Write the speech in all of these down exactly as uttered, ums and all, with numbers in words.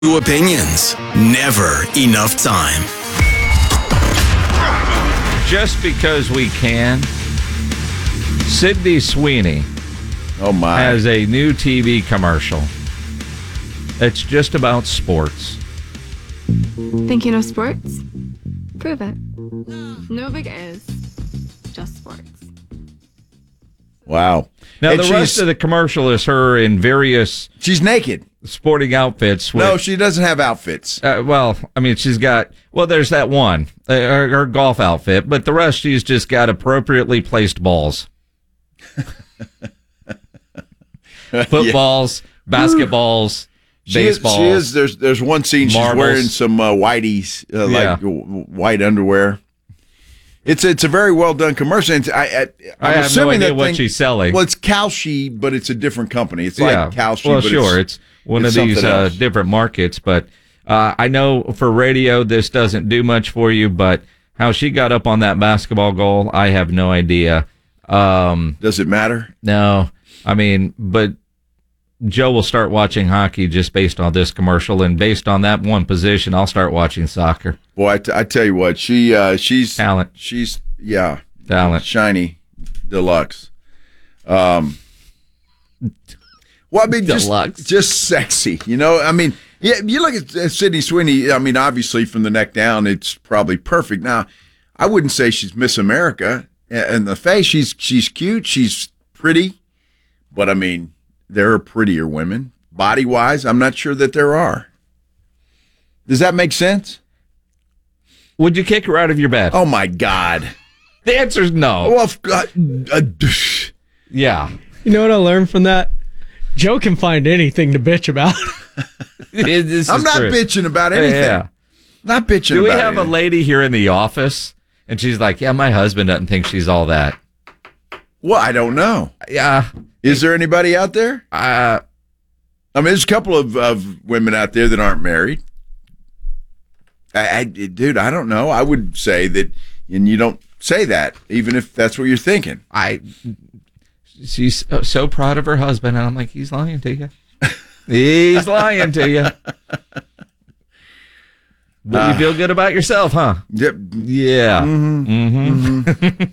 Two opinions, never enough time. Just because we can, Sydney Sweeney oh my. has a new T V commercial. It's just about sports. Think you know sports? Prove it. No big is, just sports. Wow. Now, And the she's- rest of the commercial is her in various She's naked. sporting outfits. With, No, she doesn't have outfits. Uh, well, I mean, she's got, well, there's that one, uh, her, her golf outfit, but the rest she's just got appropriately placed balls. Footballs, basketballs, She is, baseballs. she is. There's there's one scene she's marbles. wearing some uh, whiteies, uh, like Yeah. w- white underwear. It's it's a very well done commercial. And I, I, I'm I have no assuming idea that what thing- she's selling. Well, it's Kalshi, but it's a different company. It's like yeah. Kalshi. Well, but sure. It's, It's, one it's of these something uh, else. different markets, but uh, I know for radio this doesn't do much for you, but how she got up on that basketball goal, I have no idea. Um, Does it matter? no, I mean, but Joe will start watching hockey just based on this commercial, and based on that one position, I'll start watching soccer. Boy, I, t- I tell you what, she uh, she's Talent. She's yeah, Talent. shiny, deluxe. Um, well, I mean, just, Deluxe. just sexy. You know, I mean, yeah. You look at uh, Sydney Sweeney. I mean, obviously from the neck down, it's probably perfect. Now, I wouldn't say she's Miss America in the face. She's she's cute. She's pretty, but I mean, there are prettier women body wise. I'm not sure that there are. Does that make sense? Would you kick her out of your bed? Oh my God. The answer is no. Well, f- uh, uh, Yeah. You know what I learned from that? Joe can find anything to bitch about. This I'm is not true. bitching about anything. Yeah. Not bitching Do we about have a anything. lady here in the office? And she's like, yeah, my husband doesn't think she's all that. Well, I don't know. Yeah. Is there anybody out there? Uh, I mean, there's a couple of, of women out there that aren't married. I, I, dude, I don't know. I would say that, and you don't say that, even if that's what you're thinking. I, she's so, so proud of her husband. And I'm like, he's lying to you. He's lying to you. But you feel good about yourself, huh? Yep. Yeah. Mm-hmm.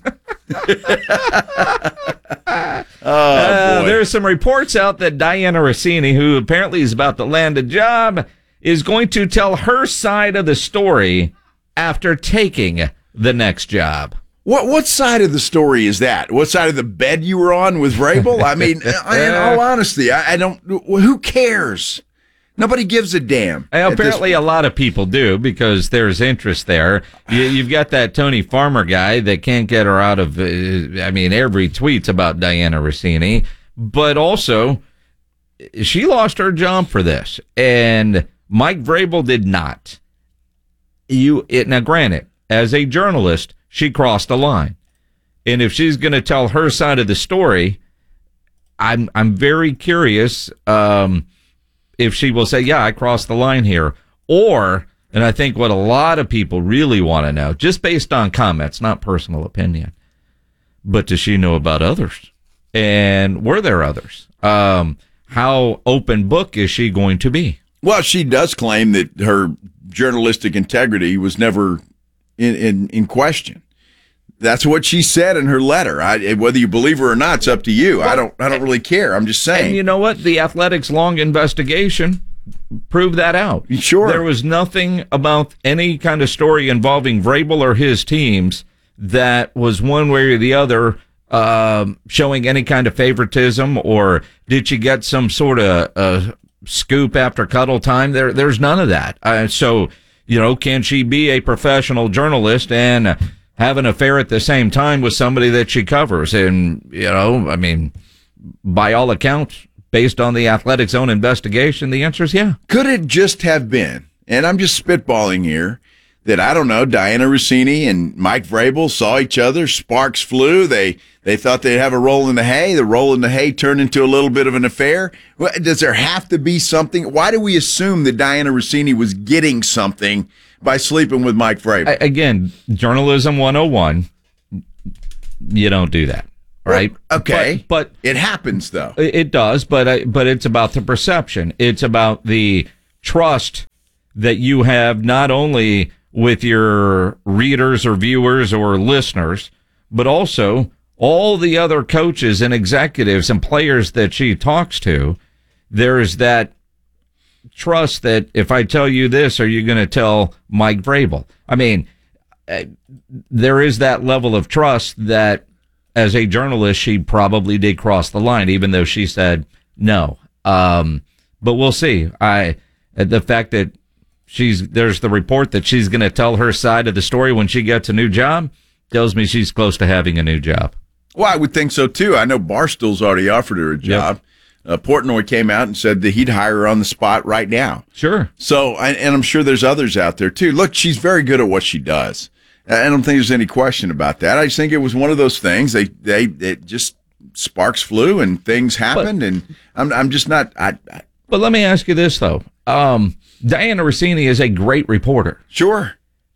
Oh, Uh, boy. there's some reports out that Diana Rossini, who apparently is about to land a job, is going to tell her side of the story after taking the next job. What what side of the story is that? What side of the bed you were on with Vrabel? I mean, in all honesty, I, I don't. Who cares? Nobody gives a damn. And at this apparently, a lot of people do because there's interest there. You, you've got that Tony Farmer guy that can't get her out of. Uh, I mean, every tweet's about Diana Rossini, but also she lost her job for this, and Mike Vrabel did not. You it, now, granted, as a journalist, she crossed a line, and if she's going to tell her side of the story, I'm I'm very curious. Um, if she will say, yeah, I crossed the line here. Or, and I think what a lot of people really want to know, just based on comments, not personal opinion, but does she know about others? And were there others? Um, how open book is she going to be? Well, she does claim that her journalistic integrity was never in, in, in question. That's what she said in her letter. I, whether you believe her or not, it's up to you. I don't. I don't really care. I'm just saying. And you know what? The Athletics' long investigation proved that out. Sure. There was nothing about any kind of story involving Vrabel or his teams that was one way or the other um, showing any kind of favoritism, or did you get some sort of uh, scoop after cuddle time? There, There's none of that. Uh, so, you know, can she be a professional journalist and have an affair at the same time with somebody that she covers? And, you know, I mean, by all accounts, based on the Athletics' own investigation, the answer is yeah. Could it just have been, and I'm just spitballing here, that, I don't know, Diana Rossini and Mike Vrabel saw each other, sparks flew, they they thought they'd have a roll in the hay, the roll in the hay turned into a little bit of an affair? Well, does there have to be something? Why do we assume that Diana Rossini was getting something by sleeping with Mike Vrabel? I, again, journalism one oh one, you don't do that, right? Well, okay. But, but it happens, though. it does, but I, but it's about the perception. It's about the trust that you have not only with your readers or viewers or listeners, but also all the other coaches and executives and players that she talks to. There's that trust that if I tell you this, are you going to tell Mike Vrabel? I mean, uh, there is that level of trust that as a journalist, she probably did cross the line, even though she said no. Um, but we'll see. I, the fact that she's, there's the report that she's going to tell her side of the story when she gets a new job tells me she's close to having a new job. Well, I would think so too. I know Barstool's already offered her a job. Yep. Uh, Portnoy came out and said that he'd hire her on the spot right now. Sure. So, and I'm sure there's others out there too. Look, she's very good at what she does. I don't think there's any question about that. I just think it was one of those things. They, they, it just sparks flew and things happened, but, and I'm, I'm just not. I, I, but let me ask you this though. Um, Diana Rossini is a great reporter. Sure.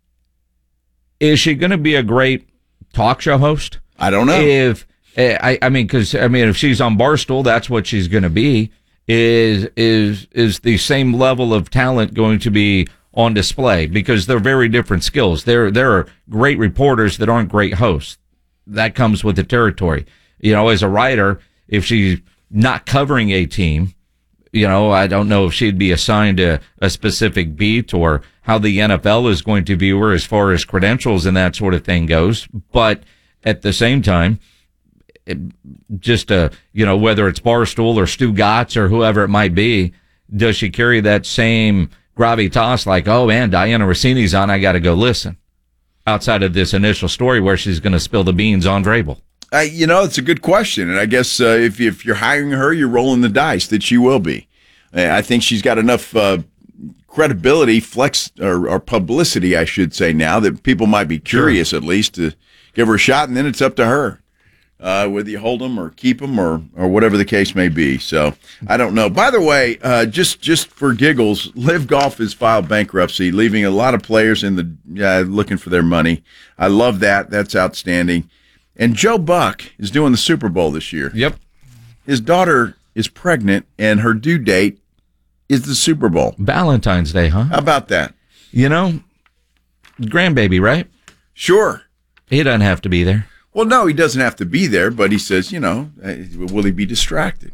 Is she going to be a great talk show host? I don't know. If I, I mean, because I mean, if she's on Barstool, that's what she's going to be. Is is is the same level of talent going to be on display? Because they're very different skills. There there are great reporters that aren't great hosts. That comes with the territory. You know, as a writer, if she's not covering a team, you know, I don't know if she'd be assigned a, a specific beat or how the N F L is going to view her as far as credentials and that sort of thing goes. But at the same time, it, just, uh, you know, whether it's Barstool or Stu Gatz or whoever it might be, does she carry that same gravitas like, oh, man, Diana Rossini's on, I got to go listen, outside of this initial story where she's going to spill the beans on Vrabel? Uh, you know, it's a good question. And I guess uh, if, if you're hiring her, you're rolling the dice that she will be. Uh, I think she's got enough uh, credibility, flex, or, or publicity, I should say now, that people might be curious sure. at least to give her a shot, and then it's up to her. Uh, whether you hold them or keep them or, or whatever the case may be. So I don't know. By the way, uh, just just for giggles, Live Golf has filed bankruptcy, leaving a lot of players in the uh, looking for their money. I love that. That's outstanding. And Joe Buck is doing the Super Bowl this year. Yep. His daughter is pregnant, and her due date is the Super Bowl. Valentine's Day, huh? How about that? You know, grandbaby, right? Sure. He doesn't have to be there. Well, no, he doesn't have to be there, but he says, you know, will he be distracted?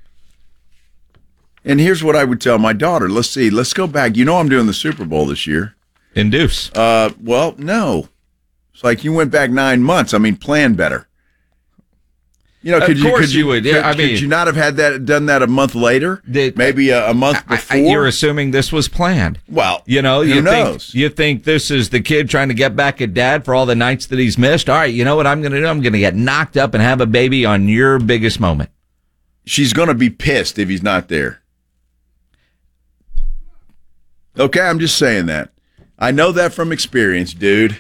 And here's what I would tell my daughter. Let's see. Let's go back. You know I'm doing the Super Bowl this year. Induce. Uh, well, no. It's like you went back nine months. I mean, plan better. You know, could of you, course could you, you would. Could, Yeah, I mean, could you not have had that done that a month later? Did, Maybe a, a month before? I, I, you're assuming this was planned. Well, you know, who you knows? Think, you think this is the kid trying to get back at dad for all the nights that he's missed? All right, you know what I'm going to do? I'm going to get knocked up and have a baby on your biggest moment. She's going to be pissed if he's not there. Okay, I'm just saying that. I know that from experience, dude.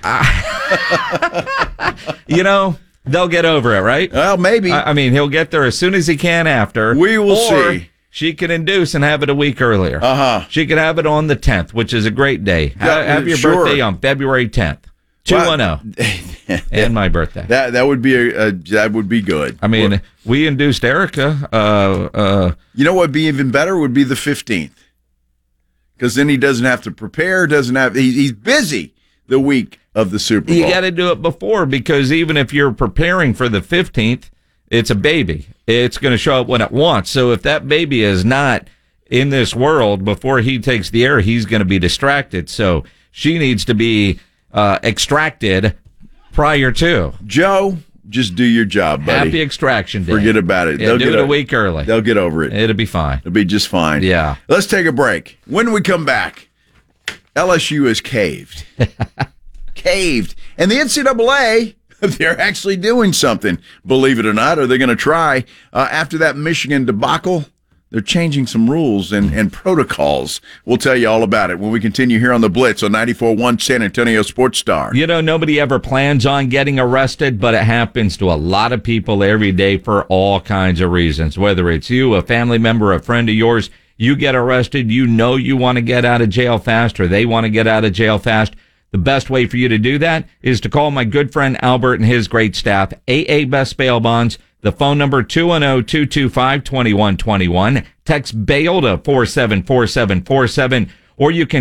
You know, they'll get over it, right? Well, maybe. I, I mean, he'll get there as soon as he can after. We will or see. She can induce and have it a week earlier. Uh-huh. She could have it on the tenth, which is a great day. Yeah, have, have your sure. birthday on February tenth. two one zero. And my birthday. That that would be a, a that would be good. I mean, well, we induced Erica. Uh, uh, you know what would be even better would be the fifteenth. Because then he doesn't have to prepare, doesn't have he, he's busy the week of the Super Bowl. You got to do it before, because even if you're preparing for the fifteenth, it's a baby. It's going to show up when it wants. So if that baby is not in this world before he takes the air, he's going to be distracted. So she needs to be uh, extracted prior to. Joe, just do your job, buddy. Happy extraction day. Forget about it. Yeah, They'll do get it a o- week early. They'll get over it. It'll be fine. It'll be just fine. Yeah. Let's take a break. When we come back, L S U is caved. Caved. And the N C double A, they're actually doing something. Believe it or not, or they're going to try. Uh, after that Michigan debacle, they're changing some rules and, and protocols. We'll tell you all about it when we continue here on The Blitz on ninety-four point one San Antonio Sports Star. You know, nobody ever plans on getting arrested, but it happens to a lot of people every day for all kinds of reasons. Whether it's you, a family member, a friend of yours, you get arrested, you know you want to get out of jail fast, or they want to get out of jail fast. The best way for you to do that is to call my good friend Albert and his great staff, A A Best Bail Bonds. The phone number two one zero, two two five, two one two one. Text BAIL to four seven four seven four seven, or you can